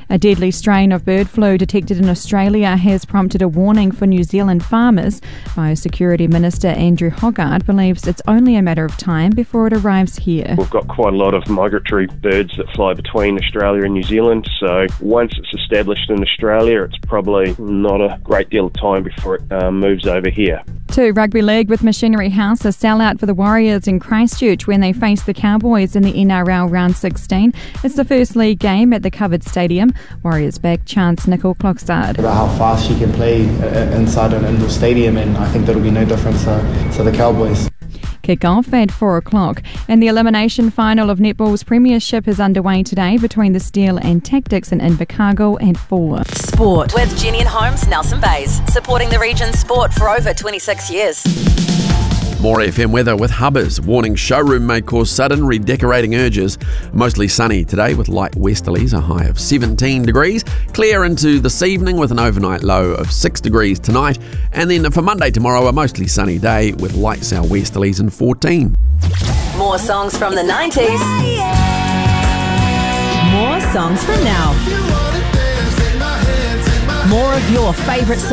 A deadly strain of bird flu detected in Australia has prompted a warning for New Zealand farmers. Biosecurity Minister Andrew Hoggard believes it's only a matter of time before it arrives here. We've got quite a lot of migratory birds that fly between Australia and New Zealand, so once it's established in Australia, it's probably not a great deal of time before it moves over here. To rugby league with Machinery House, a sellout for the Warriors in Christchurch when they face the Cowboys in the NRL Round 16. It's the first league game at the covered stadium. Warriors back Chance Nicol-Klokstad. About how fast she can play inside an indoor stadium, and I think that'll be no difference to the Cowboys. Kick-off at 4 o'clock. And the elimination final of Netball's premiership is underway today between the Steel and Tactics in Invercargill at 4. Sport with Jenny and Holmes, Nelson Bays, supporting the region's sport for over 26 years. More FM weather with Hubbers, warning showroom may cause sudden redecorating urges. Mostly sunny today with light westerlies, a high of 17 degrees. Clear into this evening with an overnight low of 6 degrees tonight. And then for Monday tomorrow, a mostly sunny day with light southwesterlies and 14. More songs from the 90s. More songs from now. More of your favourite songs.